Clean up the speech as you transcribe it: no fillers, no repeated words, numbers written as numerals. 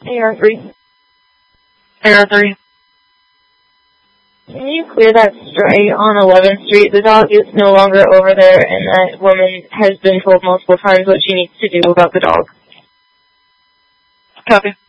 AR3. AR3. Can you clear that stray on 11th Street? The dog is no longer over there, and that woman has been told multiple times what she needs to do about the dog. Copy.